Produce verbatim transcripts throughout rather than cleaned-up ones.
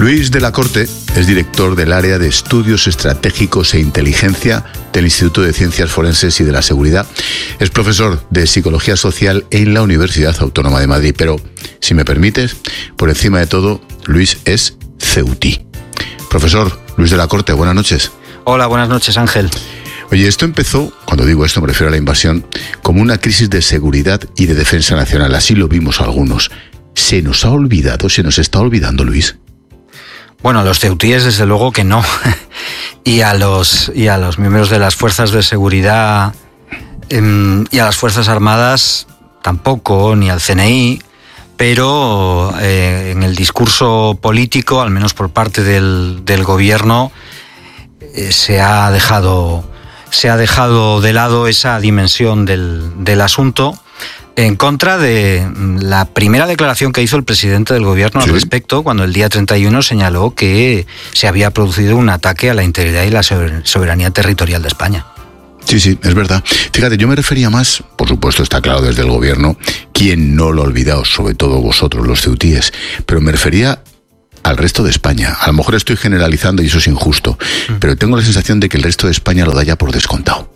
Luis de la Corte es director del área de Estudios Estratégicos e Inteligencia del Instituto de Ciencias Forenses y de la Seguridad. Es profesor de Psicología Social en la Universidad Autónoma de Madrid. Pero, si me permites, por encima de todo, Luis es ceutí. Profesor Luis de la Corte, buenas noches. Hola, buenas noches, Ángel. Oye, esto empezó, cuando digo esto me refiero a la invasión, como una crisis de seguridad y de defensa nacional. Así lo vimos algunos. ¿Se nos ha olvidado, se nos está olvidando, Luis? Bueno, a los ceutíes desde luego que no. y, a los, y a los miembros de las fuerzas de seguridad eh, y a las Fuerzas Armadas tampoco, ni al C N I, pero eh, en el discurso político, al menos por parte del, del gobierno, eh, se ha dejado, se ha dejado de lado esa dimensión del, del asunto, en contra de la primera declaración que hizo el presidente del gobierno al sí. respecto, cuando el día treinta y uno señaló que se había producido un ataque a la integridad y la soberanía territorial de España. Sí, sí, es verdad. Fíjate, yo me refería más, por supuesto está claro desde el gobierno, quién no lo ha olvidado, sobre todo vosotros, los ceutíes, pero me refería al resto de España. A lo mejor estoy generalizando y eso es injusto, mm. pero tengo la sensación de que el resto de España lo da ya por descontado.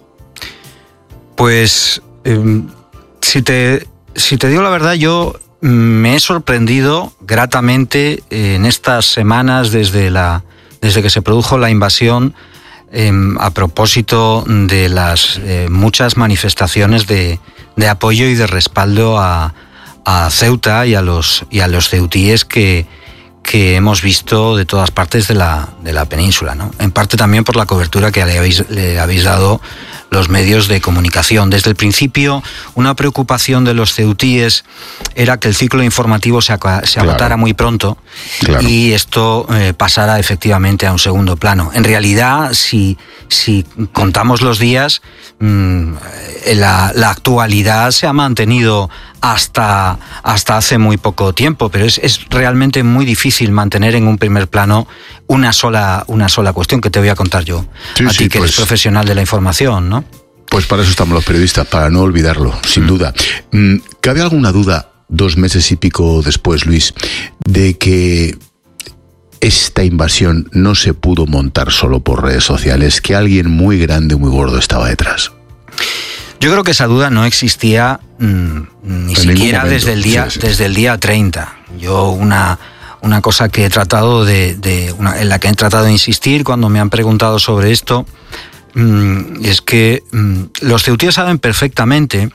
Pues... Eh... Si te, si te digo la verdad, yo me he sorprendido gratamente en estas semanas desde, la, desde que se produjo la invasión eh, a propósito de las eh, muchas manifestaciones de, de apoyo y de respaldo a, a Ceuta y a los, y a los ceutíes que, que hemos visto de todas partes de la, de la península, ¿no? En parte también por la cobertura que le habéis, le habéis dado los medios de comunicación. Desde el principio, una preocupación de los ceutíes era que el ciclo informativo se, se agotara claro. muy pronto claro. y esto eh, pasara efectivamente a un segundo plano. En realidad, si, si contamos los días, mmm, la, la actualidad se ha mantenido hasta, hasta hace muy poco tiempo, pero es, es realmente muy difícil mantener en un primer plano una sola, una sola cuestión que te voy a contar yo, sí, a ti sí, que pues, eres profesional de la información, ¿no? Pues para eso estamos los periodistas, para no olvidarlo, sin mm. duda. ¿Cabe alguna duda, dos meses y pico después, Luis, de que esta invasión no se pudo montar solo por redes sociales, que alguien muy grande, muy gordo estaba detrás? Yo creo que esa duda no existía mmm, ni en siquiera desde el día, sí, sí. desde el día treinta. Yo una... Una cosa que he tratado de, de una, en la que he tratado de insistir cuando me han preguntado sobre esto mmm, es que mmm, los ceutíes saben perfectamente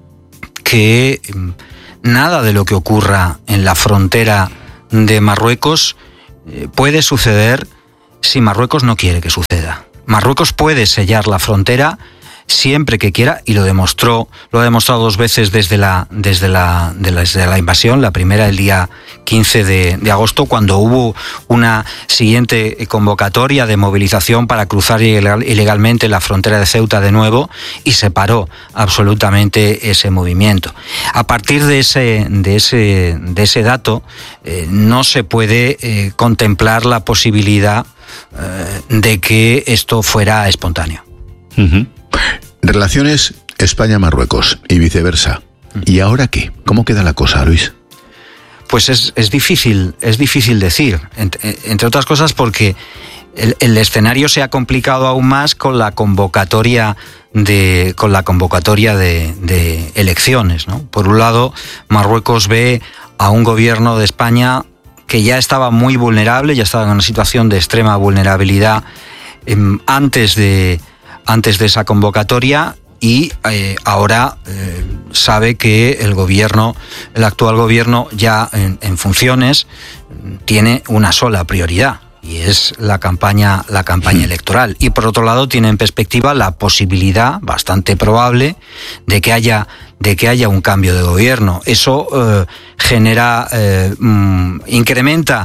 que mmm, nada de lo que ocurra en la frontera de Marruecos eh, puede suceder si Marruecos no quiere que suceda. Marruecos puede sellar la frontera siempre que quiera, y lo demostró, lo ha demostrado dos veces desde la, desde la, desde la invasión. La primera el día quince de agosto, cuando hubo una siguiente convocatoria de movilización para cruzar ilegal, ilegalmente la frontera de Ceuta de nuevo, y se paró absolutamente ese movimiento. A partir de ese, de ese, de ese dato, eh, no se puede eh, contemplar la posibilidad eh, de que esto fuera espontáneo. Uh-huh. Relaciones España-Marruecos y viceversa. ¿Y ahora qué? ¿Cómo queda la cosa, Luis? Pues es, es difícil, es difícil decir, entre, entre otras cosas porque el, el escenario se ha complicado aún más con la convocatoria de, con la convocatoria de, de elecciones, ¿no? Por un lado, Marruecos ve a un gobierno de España que ya estaba muy vulnerable, ya estaba en una situación de extrema vulnerabilidad eh, antes de antes de esa convocatoria, y eh, ahora eh, sabe que el gobierno, el actual gobierno ya en, en funciones, tiene una sola prioridad, y es la campaña, la campaña electoral. Y por otro lado tiene en perspectiva la posibilidad, bastante probable, de que haya, de que haya un cambio de gobierno. Eso eh, genera, eh, mm, incrementa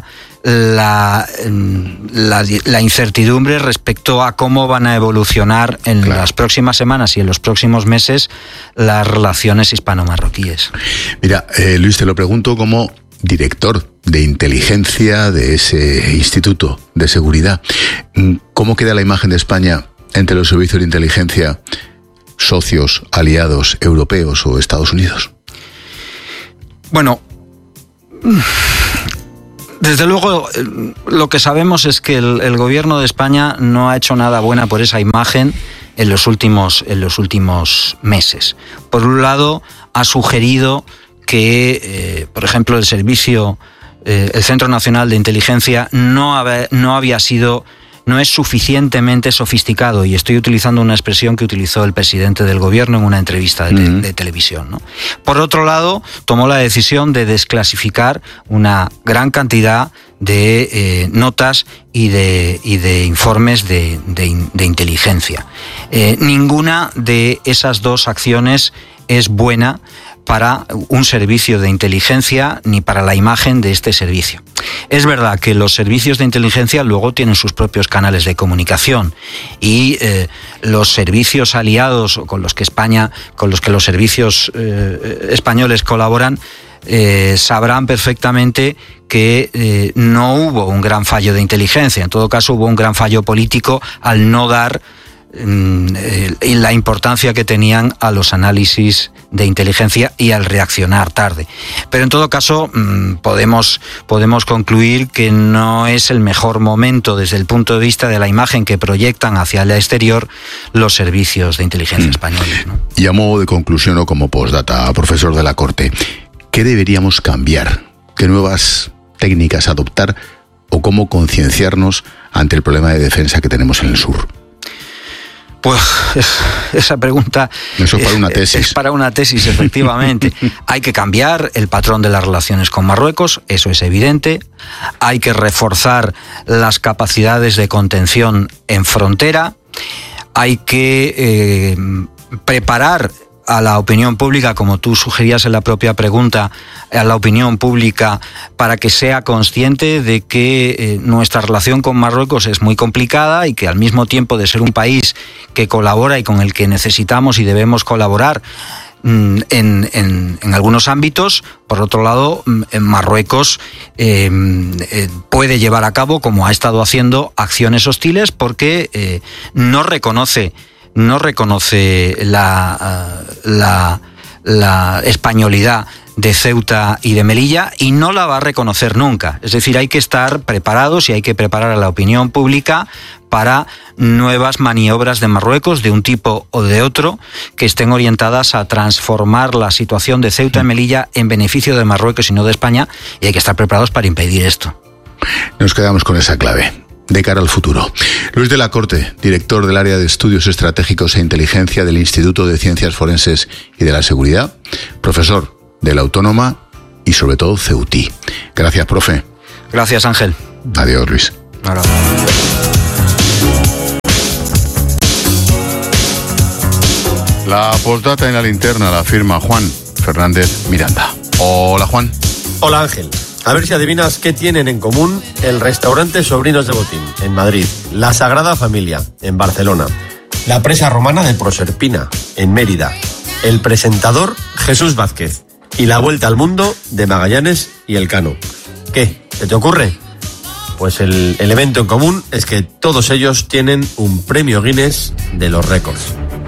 La, la, la incertidumbre respecto a cómo van a evolucionar en claro. las próximas semanas y en los próximos meses las relaciones hispano-marroquíes. Mira, eh, Luis, te lo pregunto como director de inteligencia de ese Instituto de Seguridad. ¿Cómo queda la imagen de España entre los servicios de inteligencia, socios, aliados, europeos o Estados Unidos? Bueno... Desde luego, lo que sabemos es que el, el gobierno de España no ha hecho nada buena por esa imagen en los últimos, en los últimos meses. Por un lado, ha sugerido que, eh, por ejemplo, el servicio, eh, el Centro Nacional de Inteligencia no, habe, no había sido, no es suficientemente sofisticado, y estoy utilizando una expresión que utilizó el presidente del gobierno en una entrevista de, te, de televisión, ¿no? Por otro lado, tomó la decisión de desclasificar una gran cantidad de eh, notas y de, y de informes de, de, de inteligencia. Eh, ninguna de esas dos acciones es buena para un servicio de inteligencia ni para la imagen de este servicio. Es verdad que los servicios de inteligencia luego tienen sus propios canales de comunicación, y eh, los servicios aliados con los que España, con los que los servicios eh, españoles colaboran, eh, sabrán perfectamente que eh, no hubo un gran fallo de inteligencia. En todo caso, hubo un gran fallo político al no dar y la importancia que tenían a los análisis de inteligencia y al reaccionar tarde. Pero en todo caso, podemos, podemos concluir que no es el mejor momento desde el punto de vista de la imagen que proyectan hacia el exterior los servicios de inteligencia españoles, ¿no? Y a modo de conclusión o como postdata, profesor de la Corte, ¿qué deberíamos cambiar? ¿Qué nuevas técnicas adoptar? ¿O cómo concienciarnos ante el problema de defensa que tenemos en el sur? Pues esa pregunta Eso es para una tesis. Es para una tesis, efectivamente. Hay que cambiar el patrón de las relaciones con Marruecos, eso es evidente. Hay que reforzar las capacidades de contención en frontera. Hay que eh, preparar a la opinión pública, como tú sugerías en la propia pregunta, a la opinión pública para que sea consciente de que eh, nuestra relación con Marruecos es muy complicada, y que al mismo tiempo de ser un país que colabora y con el que necesitamos y debemos colaborar mm, en, en, en algunos ámbitos, por otro lado, en Marruecos eh, eh, puede llevar a cabo, como ha estado haciendo, acciones hostiles porque eh, no reconoce no reconoce la, la, la españolidad de Ceuta y de Melilla, y no la va a reconocer nunca. Es decir, hay que estar preparados y hay que preparar a la opinión pública para nuevas maniobras de Marruecos de un tipo o de otro que estén orientadas a transformar la situación de Ceuta y Melilla en beneficio de Marruecos y no de España, y hay que estar preparados para impedir esto. Nos quedamos con esa clave de cara al futuro. Luis de la Corte, director del área de Estudios Estratégicos e Inteligencia del Instituto de Ciencias Forenses y de la Seguridad, profesor de la Autónoma y sobre todo ceutí. Gracias, profe. Gracias, Ángel. Adiós, Luis. Ahora. La postdata en la linterna la firma Juan Fernández Miranda. Hola, Juan. Hola, Ángel. A ver si adivinas qué tienen en común el restaurante Sobrinos de Botín, en Madrid, la Sagrada Familia, en Barcelona, la presa romana de Proserpina, en Mérida, el presentador Jesús Vázquez y la vuelta al mundo de Magallanes y Elcano. ¿Qué? ¿Qué te ocurre? Pues el elemento en común es que todos ellos tienen un premio Guinness de los récords.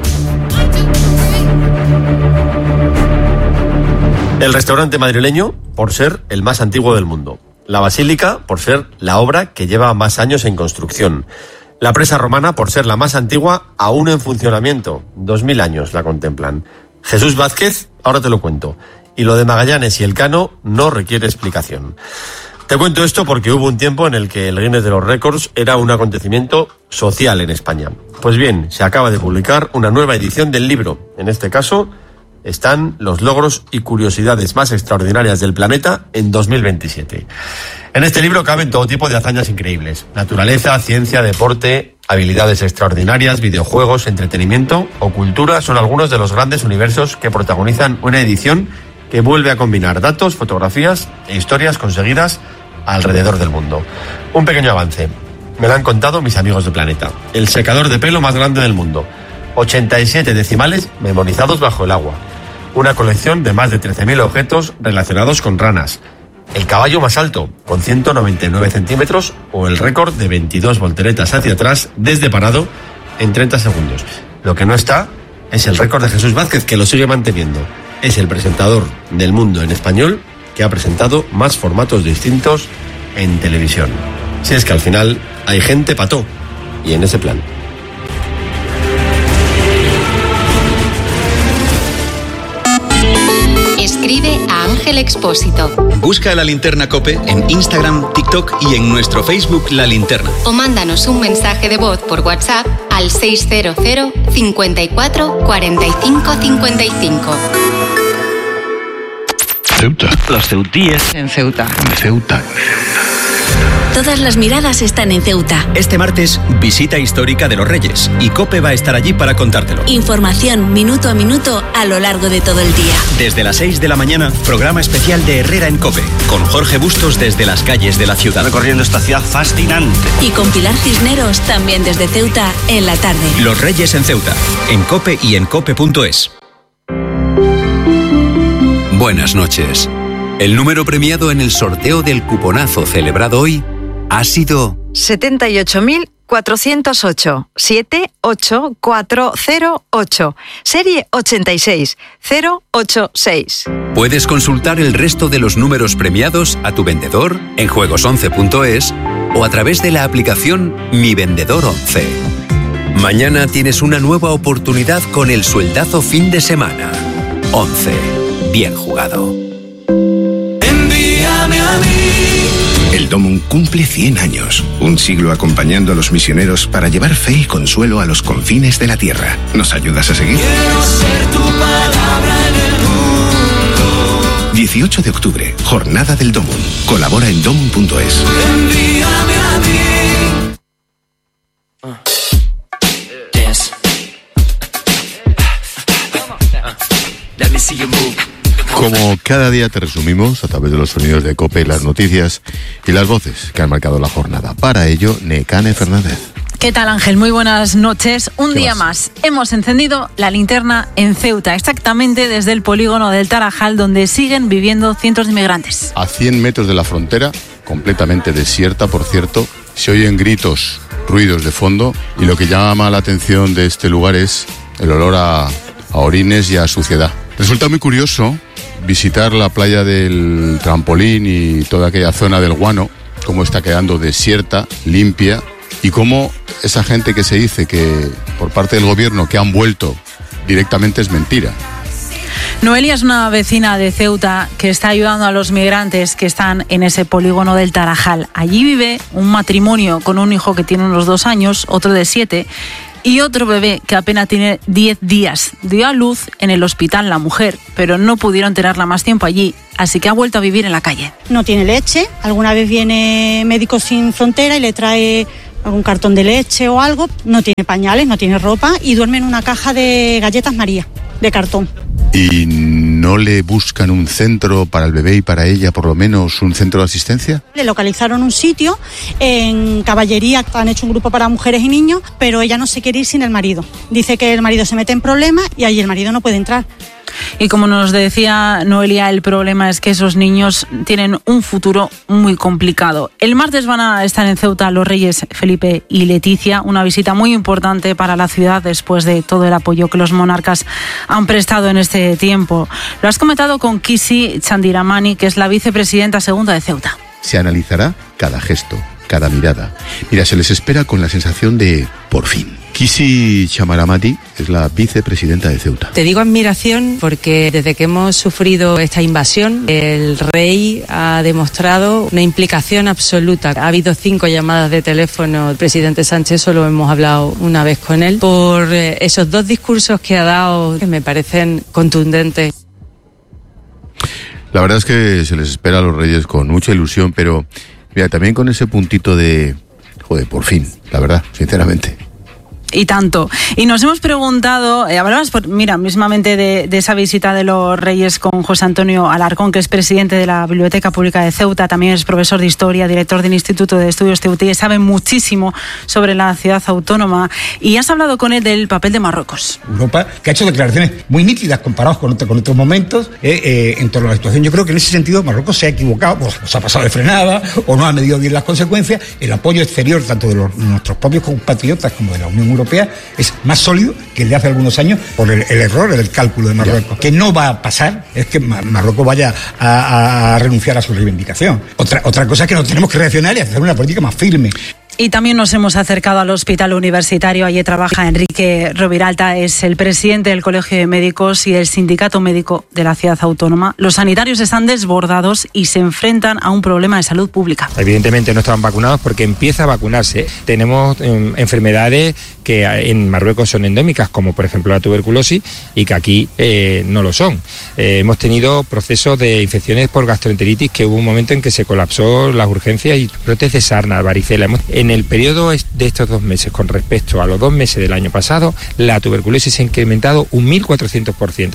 El restaurante madrileño, por ser el más antiguo del mundo. La basílica, por ser la obra que lleva más años en construcción. La presa romana, por ser la más antigua aún en funcionamiento. Dos mil años la contemplan. Jesús Vázquez, ahora te lo cuento. Y lo de Magallanes y Elcano no requiere explicación. Te cuento esto porque hubo un tiempo en el que el Guinness de los Récords era un acontecimiento social en España. Pues bien, se acaba de publicar una nueva edición del libro. En este caso están los logros y curiosidades más extraordinarias del planeta en dos mil veintisiete. En este libro caben todo tipo de hazañas increíbles. Naturaleza, ciencia, deporte, habilidades extraordinarias, videojuegos, entretenimiento o cultura son algunos de los grandes universos que protagonizan una edición que vuelve a combinar datos, fotografías e historias conseguidas alrededor del mundo. Un pequeño avance. Me lo han contado mis amigos de Planeta. El secador de pelo más grande del mundo. ochenta y siete decimales memorizados bajo el agua. Una colección de más de trece mil objetos relacionados con ranas. El caballo más alto, con ciento noventa y nueve centímetros, o el récord de veintidós volteretas hacia atrás desde parado en treinta segundos. Lo que no está es el récord de Jesús Vázquez, que lo sigue manteniendo. Es el presentador del mundo en español que ha presentado más formatos distintos en televisión. Si es que al final hay gente pató, y en ese plan. Escribe a Ángel Expósito. Busca La Linterna COPE en Instagram, TikTok y en nuestro Facebook La Linterna. O mándanos un mensaje de voz por WhatsApp al seis cero cero, cincuenta y cuatro, cuarenta y cinco, cincuenta y cinco. Ceuta. Los ceutíes. En Ceuta. En Ceuta. Todas las miradas están en Ceuta. Este martes, visita histórica de los Reyes y COPE va a estar allí para contártelo. Información minuto a minuto a lo largo de todo el día. Desde las seis de la mañana, programa especial de Herrera en COPE, con Jorge Bustos desde las calles de la ciudad. Recorriendo esta ciudad fascinante. Y con Pilar Cisneros también desde Ceuta en la tarde. Los Reyes en Ceuta, en COPE y en cope punto es. Buenas noches. El número premiado en el sorteo del cuponazo celebrado hoy ha sido setenta y ocho mil cuatrocientos ocho, siete ocho cuatro cero ocho, serie ochenta y seis cero ocho seis. Puedes consultar el resto de los números premiados a tu vendedor en juegos once punto es o a través de la aplicación Mi Vendedor once. Mañana tienes una nueva oportunidad con el sueldazo fin de semana. once. Bien jugado. Envíame a mí. El Domum cumple cien años, un siglo acompañando a los misioneros para llevar fe y consuelo a los confines de la tierra. ¿Nos ayudas a seguir? Quiero ser tu palabra en el mundo. dieciocho de octubre, Jornada del Domum. Colabora en domum punto es. Envíame a mí. Uh. Dance. Let me see you move. Como cada día te resumimos a través de los sonidos de COPE, las noticias y las voces que han marcado la jornada. Para ello, Nekane Fernández. ¿Qué tal, Ángel? Muy buenas noches. Un día más? más. Hemos encendido la linterna en Ceuta, exactamente desde el polígono del Tarajal, donde siguen viviendo cientos de inmigrantes. A cien metros de la frontera, completamente desierta, por cierto, se oyen gritos, ruidos de fondo, y lo que llama la atención de este lugar es el olor a, a orines y a suciedad. Resulta muy curioso visitar la playa del Trampolín y toda aquella zona del Guano, cómo está quedando desierta, limpia, y cómo esa gente que se dice que por parte del gobierno que han vuelto directamente es mentira. Noelia es una vecina de Ceuta que está ayudando a los migrantes que están en ese polígono del Tarajal. Allí vive un matrimonio con un hijo que tiene unos dos años, otro de siete, y otro bebé que apenas tiene diez días. Dio a luz en el hospital la mujer, pero no pudieron tenerla más tiempo allí, así que ha vuelto a vivir en la calle. No tiene leche, alguna vez viene Médicos Sin Frontera y le trae algún cartón de leche o algo, no tiene pañales, no tiene ropa y duerme en una caja de galletas María, de cartón. ¿Y no le buscan un centro para el bebé y para ella, por lo menos un centro de asistencia? Le localizaron un sitio en Caballería, han hecho un grupo para mujeres y niños, pero ella no se quiere ir sin el marido. Dice que el marido se mete en problemas y ahí el marido no puede entrar. Y como nos decía Noelia, el problema es que esos niños tienen un futuro muy complicado. El martes van a estar en Ceuta los Reyes Felipe y Leticia, una visita muy importante para la ciudad después de todo el apoyo que los monarcas han prestado en este tiempo. Lo has comentado con Kisi Chandiramani, que es la vicepresidenta segunda de Ceuta. Se analizará cada gesto, cada mirada. Mira, se les espera con la sensación de por fin. Kisi Chamaramati es la vicepresidenta de Ceuta. Te digo admiración porque desde que hemos sufrido esta invasión, el rey ha demostrado una implicación absoluta. Ha habido cinco llamadas de teléfono. El presidente Sánchez solo hemos hablado una vez con él por esos dos discursos que ha dado que me parecen contundentes. La verdad es que se les espera a los reyes con mucha ilusión, pero mira, también con ese puntito de, joder, por fin, la verdad, sinceramente. Y tanto. Y nos hemos preguntado, eh, hablamos, por, mira, mismamente de, de esa visita de los Reyes con José Antonio Alarcón, que es presidente de la Biblioteca Pública de Ceuta, también es profesor de Historia, director del Instituto de Estudios Ceutíes, sabe muchísimo sobre la ciudad autónoma, y has hablado con él del papel de Marruecos. Europa, que ha hecho declaraciones muy nítidas comparados con, otro, con otros momentos eh, eh, en torno a la situación. Yo creo que en ese sentido Marruecos se ha equivocado, pues, se ha pasado de frenada, o no ha medido bien las consecuencias. El apoyo exterior, tanto de los, nuestros propios compatriotas como de la Unión Europea, europea es más sólido que el de hace algunos años por el, el error del cálculo de Marruecos. Ya. Que no va a pasar es que Marruecos vaya a, a, a renunciar a su reivindicación. Otra, otra cosa es que nos tenemos que reaccionar y hacer una política más firme. Y también nos hemos acercado al Hospital Universitario. Allí trabaja Enrique Roviralta, es el presidente del Colegio de Médicos y del Sindicato Médico de la Ciudad Autónoma. Los sanitarios están desbordados y se enfrentan a un problema de salud pública. Evidentemente no estaban vacunados porque empieza a vacunarse. Tenemos eh, enfermedades que en Marruecos son endémicas, como por ejemplo la tuberculosis, y que aquí eh, no lo son. Eh, hemos tenido procesos de infecciones por gastroenteritis, que hubo un momento en que se colapsó las urgencias, y brotes de sarna, varicela. Hemos, en el periodo de estos dos meses, con respecto a los dos meses del año pasado, la tuberculosis se ha incrementado un mil cuatrocientos por ciento.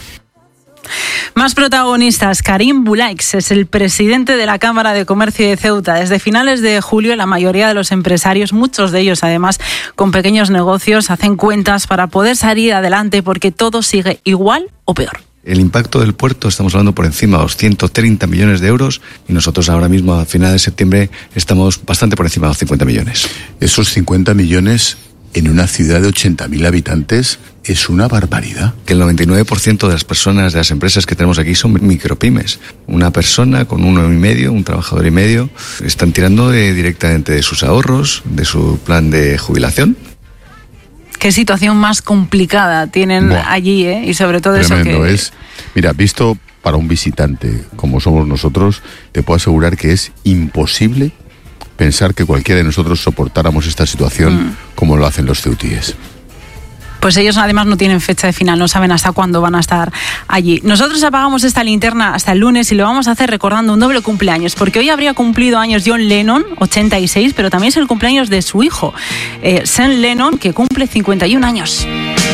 Más protagonistas. Karim Boulaix es el presidente de la Cámara de Comercio de Ceuta. Desde finales de julio, la mayoría de los empresarios, muchos de ellos además con pequeños negocios, hacen cuentas para poder salir adelante porque todo sigue igual o peor. El impacto del puerto, estamos hablando por encima de los ciento treinta millones de euros, y nosotros ahora mismo a finales de septiembre estamos bastante por encima de los cincuenta millones. Esos cincuenta millones en una ciudad de ochenta mil habitantes es una barbaridad. Que el noventa y nueve por ciento de las personas, de las empresas que tenemos aquí son micropymes. Una persona con uno y medio, un trabajador y medio, están tirando de, directamente de sus ahorros, de su plan de jubilación. Qué situación más complicada tienen Buah. allí, ¿eh? Y sobre todo Tremendo, eso que... es, mira, visto para un visitante como somos nosotros, te puedo asegurar que es imposible pensar que cualquiera de nosotros soportáramos esta situación mm. como lo hacen los ceutíes. Pues ellos además no tienen fecha de final, no saben hasta cuándo van a estar allí. Nosotros apagamos esta linterna hasta el lunes y lo vamos a hacer recordando un doble cumpleaños, porque hoy habría cumplido años John Lennon, ochenta y seis, pero también es el cumpleaños de su hijo, eh, Sean Lennon, que cumple cincuenta y un años.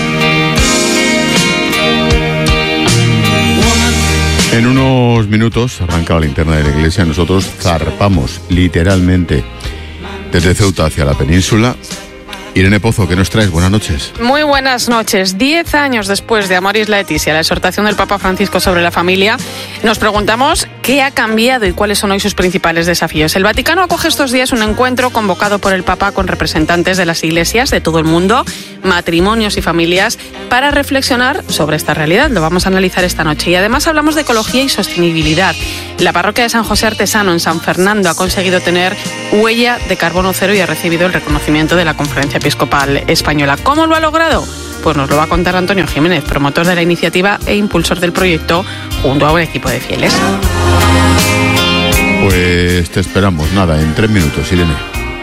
En unos minutos arranca la linterna de la iglesia. Nosotros zarpamos literalmente desde Ceuta hacia la península. Irene Pozo, ¿qué nos traes? Buenas noches. Muy buenas noches. Diez años después de Amoris Laetitia, la exhortación del Papa Francisco sobre la familia, nos preguntamos qué ha cambiado y cuáles son hoy sus principales desafíos. El Vaticano acoge estos días un encuentro convocado por el Papa con representantes de las iglesias de todo el mundo, matrimonios y familias, para reflexionar sobre esta realidad. Lo vamos a analizar esta noche. Y además hablamos de ecología y sostenibilidad. La parroquia de San José Artesano en San Fernando ha conseguido tener huella de carbono cero y ha recibido el reconocimiento de la Conferencia Episcopal Española. ¿Cómo lo ha logrado? Pues nos lo va a contar Antonio Jiménez, promotor de la iniciativa e impulsor del proyecto, junto a un equipo de fieles. Pues te esperamos, nada, en tres minutos, Irene.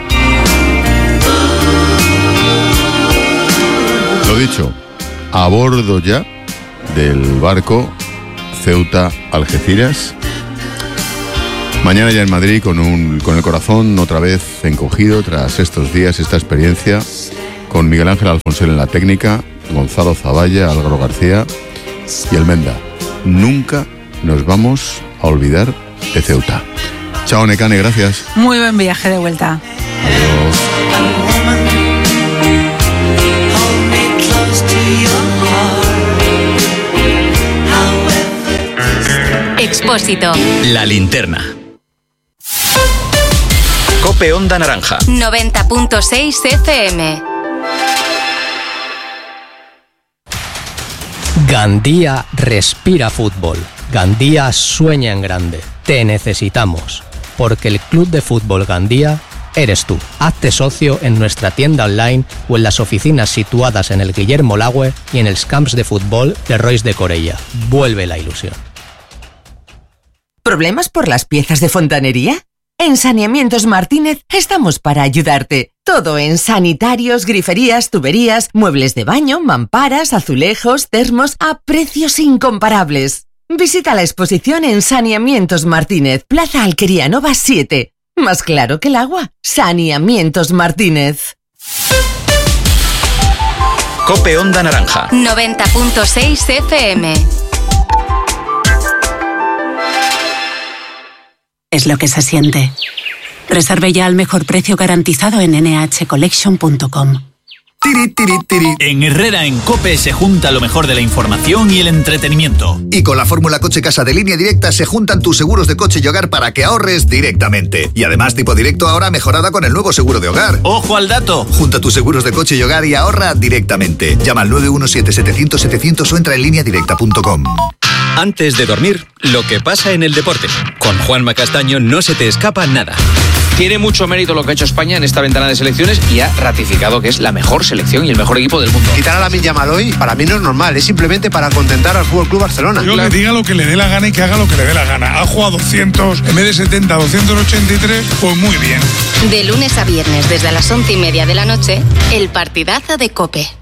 Lo dicho, a bordo ya del barco Ceuta-Algeciras. Mañana ya en Madrid con, un, con el corazón otra vez encogido tras estos días, esta experiencia, con Miguel Ángel Alfonsel en la técnica, Gonzalo Zavalla, Álvaro García y Almenda. Nunca nos vamos a olvidar de Ceuta. Chao, Necane, gracias. Muy buen viaje de vuelta. Adiós. Expósito. La linterna. Cope Onda Naranja. noventa punto seis F M. Gandía respira fútbol. Gandía sueña en grande. Te necesitamos. Porque el Club de Fútbol Gandía eres tú. Hazte socio en nuestra tienda online o en las oficinas situadas en el Guillermo Lagüe y en els camps de fútbol de Rois de Corella. Vuelve la ilusión. ¿Problemas por las piezas de fontanería? En Saneamientos Martínez estamos para ayudarte. Todo en sanitarios, griferías, tuberías, muebles de baño, mamparas, azulejos, termos, a precios incomparables. Visita la exposición en Saneamientos Martínez, Plaza Alquería Nova siete. Más claro que el agua. Saneamientos Martínez. Cope Onda Naranja. noventa punto seis F M. Es lo que se siente. Reserve ya al mejor precio garantizado en ene hache collection punto com. Tiri, tiri, tiri. En Herrera en COPE se junta lo mejor de la información y el entretenimiento. Y con la fórmula Coche Casa de Línea Directa se juntan tus seguros de coche y hogar para que ahorres directamente. Y además tipo directo ahora mejorada con el nuevo seguro de hogar. ¡Ojo al dato! Junta tus seguros de coche y hogar y ahorra directamente. Llama al nueve uno siete, setecientos, setecientos o entra en línea directa punto com. Antes de dormir, lo que pasa en el deporte. Con Juanma Castaño no se te escapa nada. Tiene mucho mérito lo que ha hecho España en esta ventana de selecciones y ha ratificado que es la mejor selección y el mejor equipo del mundo. Quitar a Lamine Yamal hoy para mí no es normal, es simplemente para contentar al F C Barcelona. Yo le diga lo que le dé la gana y que haga lo que le dé la gana. Ha jugado doscientos en vez de setenta, doscientos ochenta y tres, pues muy bien. De lunes a viernes desde las once y media de la noche, el partidazo de COPE.